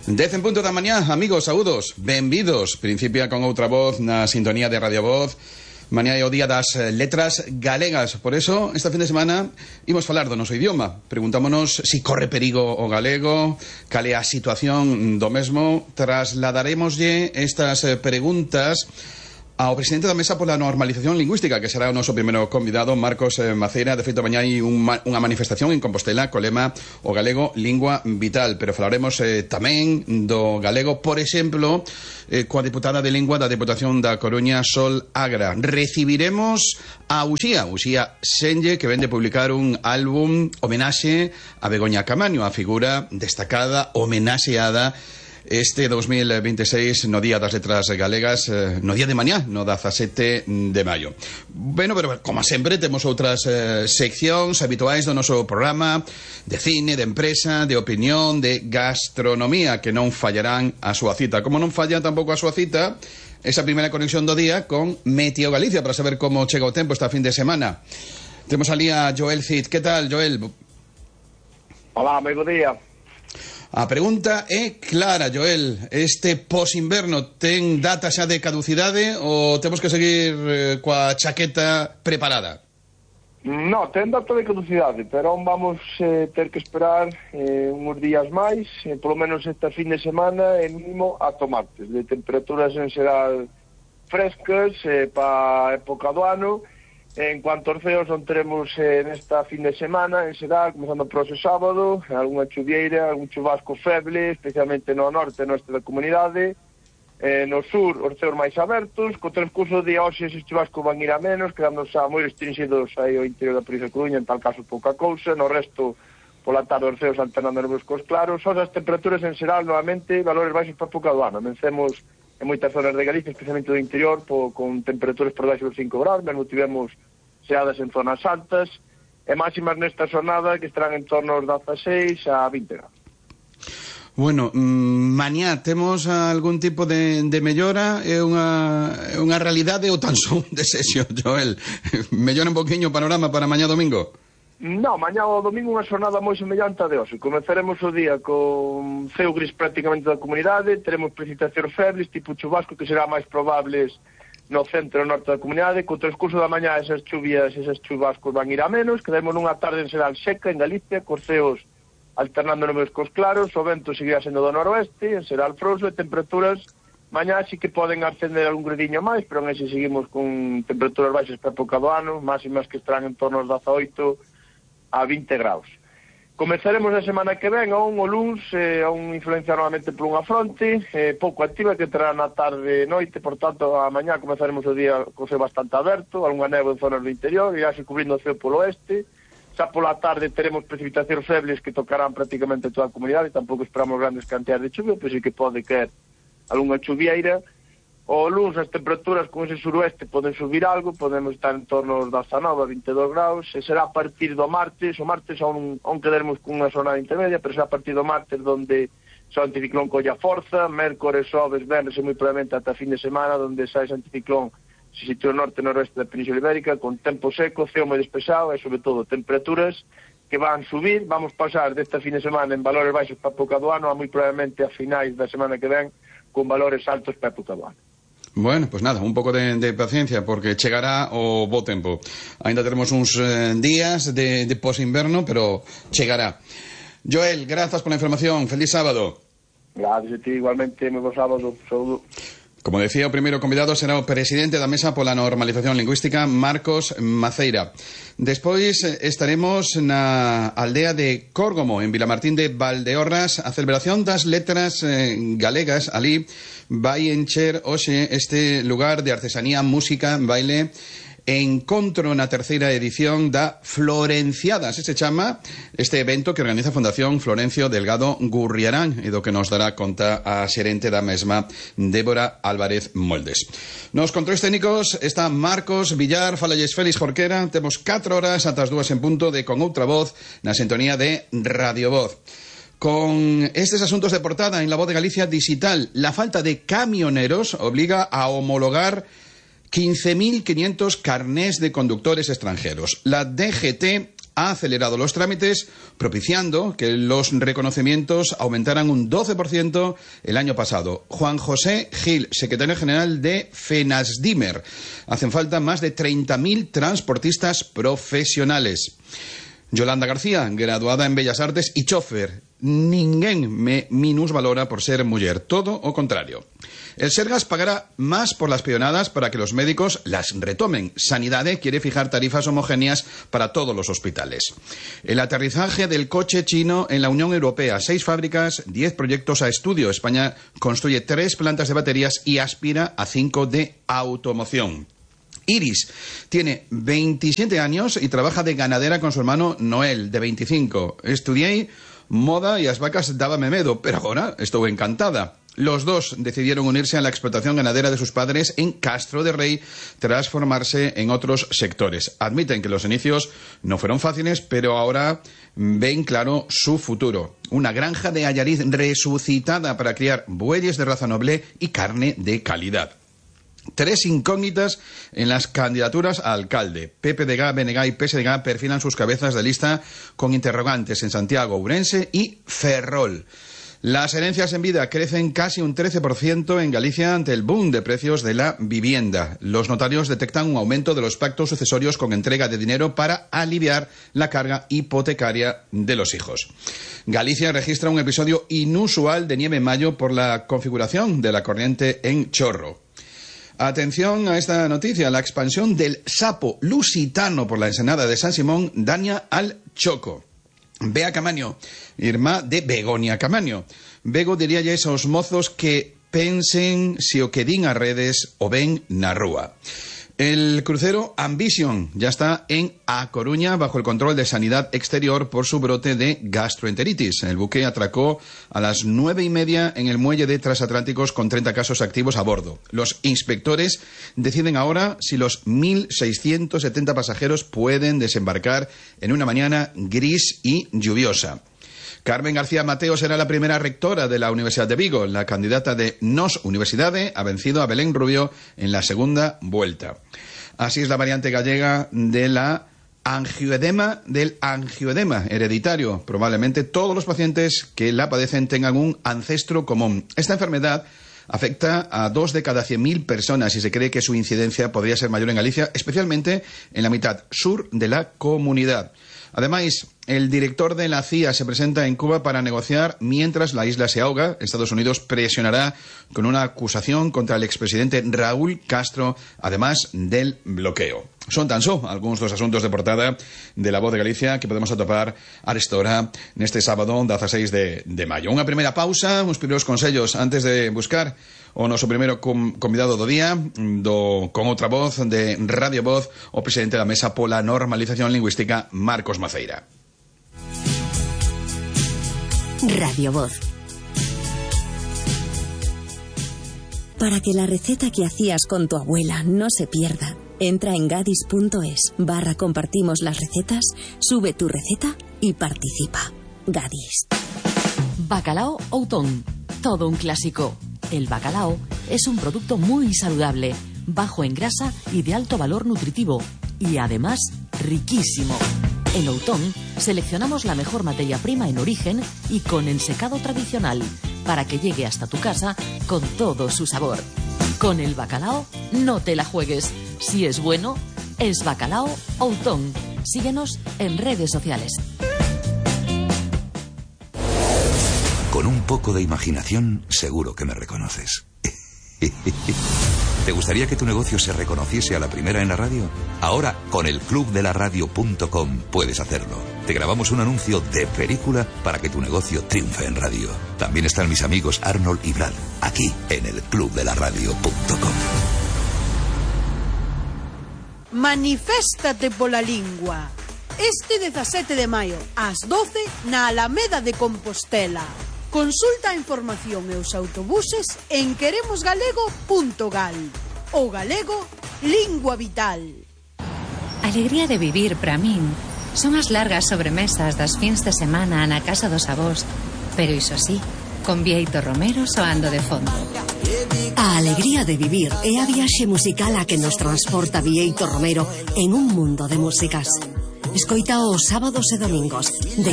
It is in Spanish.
10 en punto da mañá, amigos, saúdos, benvidos. Principia con outra voz na sintonía de Radio Voz. Mañá é o día das letras galegas. Por eso, esta fin de semana, imos falar do noso idioma. Preguntámonos si corre perigo o galego, cal é a situación do mesmo. Trasladaremoslle estas preguntas ao presidente da Mesa pola Normalización Lingüística, que será o noso primeiro convidado, Marcos Maceira. De feito, mañá hai unha manifestación en Compostela co lema o galego lingua vital, pero falaremos tamén do galego, por exemplo, coa deputada de lingua da Deputación da Coruña, Sol Agra. Recibiremos a Uxía Senlle, que vende publicar un álbum homenaxe a Begoña Camaño, a figura destacada, homenaxeada este 2026 no Día das Letras Galegas, no día de mañá, no 17 de maio. Bueno, pero como sempre temos outras seccións habituais do noso programa, de cine, de empresa, de opinión, de gastronomía, que non fallarán a súa cita. Como non falla tampouco a súa cita esa primeira conexión do día con Meteo Galicia, para saber como chega o tempo esta fin de semana. Temos ali a Joel Cid. Que tal, Joel? Hola, moi bo día. A pregunta é clara, Joel. Este posinverno ten data xa de caducidade ou temos que seguir coa chaqueta preparada? No, ten data de caducidade, pero vamos ter que esperar uns días máis, polo menos esta fin de semana, e mínimo ata martes, de temperaturas en xeral frescas para a época do ano. En cuanto aos ceos, non teremos nesta fin de semana, en xeral, comenzando por ese sábado, algunha chuvieira, algún chubasco feble, especialmente no norte da comunidade. No sur, os ceos máis abertos. Co transcurso de hoxe, eses chubascos van ir a menos, quedando xa moi restringidos aí ao interior da provincia de Coruña, en tal caso pouca cousa. No resto, pola tarde, os ceos alternando nubes cos claros. Só as temperaturas en xeral, novamente, valores baixos para a época do ano. Vencemos en moitas zonas de Galicia, especialmente do interior, con temperaturas por baixo dos 5 graus, mesmo tivemos xeadas en zonas altas, e máximas nesta xornada que estarán en torno aos 16 a 20 graus. Bueno, mañá temos algún tipo de mellora? É unha realidade ou tan só un desexo, Joel? Mellora un poquinho o panorama para mañá domingo? No, mañá o domingo unha xornada moi semellante a de hoxe. Comezaremos o día con ceo gris prácticamente da comunidade, teremos precipitacións febles, tipo chubasco, que será máis probables no centro e norte da comunidade. Co transcurso da mañá esas chuvias, esas chubascos van ir a menos. Quedamos nunha tarde en xeral seca en Galicia, cos ceos alternando nubes cos claros, o vento seguirá sendo do noroeste, en xeral frouxo, e temperaturas mañá sí que poden ascender algún gradiño máis, pero en ese seguimos con temperaturas baixas para a época do ano, máximas que estarán en torno aos 18 a 20 graus. Comezaremos a semana que ven, o luns, influenciado novamente por unha fronte, pouco activa, que entrará na tarde e noite, por tanto, a mañá comezaremos o día co ceo bastante aberto, algunha néboa en zonas do interior, irá se cubrindo o ceo polo oeste. Xa pola tarde teremos precipitacións febles que tocarán prácticamente toda a comunidade, tampouco esperamos grandes cantidades de chuvia, pois sí que pode caer algunha chuvieira. O luns as temperaturas con ese suroeste poden subir algo, podemos estar en torno aos 19 a 22 graus, e será a partir do martes. O martes aún quedaremos con unha zona intermedia, pero será a partir do martes donde o anticiclón colla forza, mércores, xoves, venres e moi probablemente ata fin de semana, donde xa ese anticiclón se sitúa no norte e noroeste da Península Ibérica, con tempo seco, ceo moi despexado e, sobre todo, temperaturas que van subir. Vamos pasar desta fin de semana en valores baixos para a época do ano a moi probablemente a finais da semana que ven con valores altos para a época do ano. Bueno, pues nada, un pouco de paciencia, porque chegará o bo tempo. Ainda teremos uns días de posinverno, pero chegará. Joel, grazas pola información. Feliz sábado. Gracias a ti, igualmente, moi bo sábado. Saúdo. Como decía, o primeiro convidado será o presidente da Mesa pola Normalización Lingüística, Marcos Maceira. Despois estaremos na aldea de Córgomo, en Vilamartín de Valdeorras. A celebración das letras galegas ali vai encher hoxe este lugar de artesanía, música, baile, encontro na terceira edición da Florenciada. Así se chama este evento que organiza a Fundación Florencio Delgado Gurriarán, e do que nos dará conta a xerente da mesma, Débora Álvarez Moldes. Nos controis técnicos está Marcos Villar, falalles Félix Jorquera. Temos 4 horas ata as 2 en punto de Con Outra Voz na sintonía de Radio Voz. Con estes asuntos de portada en La Voz de Galicia Digital, la falta de camioneros obliga a homologar 15.500 carnés de conductores extranjeros. La DGT ha acelerado los trámites, propiciando que los reconocimientos aumentaran un 12% el año pasado. Juan José Gil, secretario general de FENASDIMER. Hacen falta más de 30.000 transportistas profesionales. Yolanda García, graduada en Bellas Artes y chofer. Ninguén me minusvalora por ser muller, todo o contrario. El Sergas pagará más por las peonadas para que los médicos las retomen. Sanidade quiere fijar tarifas homogéneas para todos los hospitales. El aterrizaje del coche chino en la Unión Europea. 6 fábricas, 10 proyectos a estudio. España construye 3 plantas de baterías y aspira a 5 de automoción. Iris tiene 27 años y trabaja de ganadera con su hermano Noel, de 25. Estudié moda y as vacas dábame medo, pero ahora estoy encantada. Los dos decidieron unirse a la explotación ganadera de sus padres en Castro de Rey tras formarse en otros sectores. Admiten que los inicios no fueron fáciles, pero ahora ven claro su futuro. Una granja de Allariz resucitada para criar bueyes de raza noble y carne de calidad. 3 incógnitas en las candidaturas a alcalde. PPDG, BNG y PSDG perfilan sus cabezas de lista con interrogantes en Santiago, Ourense y Ferrol. Las herencias en vida crecen casi un 13% en Galicia ante el boom de precios de la vivienda. Los notarios detectan un aumento de los pactos sucesorios con entrega de dinero para aliviar la carga hipotecaria de los hijos. Galicia registra un episodio inusual de nieve en mayo por la configuración de la corriente en Chorro. Atención a esta noticia. La expansión del sapo lusitano por la ensenada de San Simón daña al Choco. Bea Camaño, irmá de Begoña Camaño. Bego diría ya esos mozos que pensen si o que din a redes o ven na rúa. El crucero Ambition ya está en A Coruña bajo el control de Sanidad Exterior por su brote de gastroenteritis. El buque atracó a las 9:30 en el muelle de Transatlánticos con 30 casos activos a bordo. Los inspectores deciden ahora si los 1.670 pasajeros pueden desembarcar en una mañana gris y lluviosa. Carmen García Mateo será la primera rectora de la Universidad de Vigo. La candidata de Nos Universidade ha vencido a Belén Rubio en la segunda vuelta. Así es la variante gallega de la del angioedema hereditario. Probablemente todos los pacientes que la padecen tengan un ancestro común. Esta enfermedad afecta a 2 de cada 100.000 personas y se cree que su incidencia podría ser mayor en Galicia, especialmente en la mitad sur de la comunidad. Además, el director de la CIA se presenta en Cuba para negociar mientras la isla se ahoga. Estados Unidos presionará con una acusación contra el expresidente Raúl Castro, además del bloqueo. Son tan só algunos dos asuntos de portada de La Voz de Galicia que podemos atopar a esta hora neste sábado 16 de maio. Unha primeira pausa, uns primeiros consellos antes de buscar o noso primeiro convidado do día con outra voz de Radio Voz, o presidente da Mesa pola Normalización Lingüística, Marcos Maceira. Radio Voz. Para que la receta que hacías con tu abuela no se pierda, entra en gadis.es/compartimos las recetas, sube tu receta y participa. Gadis. Bacalao Outón, todo un clásico. El bacalao es un producto muy saludable, bajo en grasa y de alto valor nutritivo, y además riquísimo. En Outón seleccionamos la mejor materia prima en origen y con ensecado tradicional, para que llegue hasta tu casa con todo su sabor. Con el bacalao no te la juegues. Si es bueno, es Bacalao Outón. Síguenos en redes sociales. Con un poco de imaginación, seguro que me reconoces. ¿Te gustaría que tu negocio se reconociese a la primera en la radio? Ahora, con el clubdelaradio.com puedes hacerlo. Te grabamos un anuncio de película para que tu negocio triunfe en radio. También están mis amigos Arnold y Brad, aquí en el clubdelaradio.com. Maniféstate pola lingua. Este 17 de maio, ás 12, na Alameda de Compostela. Consulta a información e os autobuses en queremosgalego.gal. O galego, lingua vital. Alegría de vivir para min son as largas sobremesas das fins de semana na casa dos avós, pero iso sí, con Bieito Romero soando de fondo. A alegría de vivir é a viaxe musical a que nos transporta Bieito Romero en un mundo de músicas. Escoita os sábados e domingos de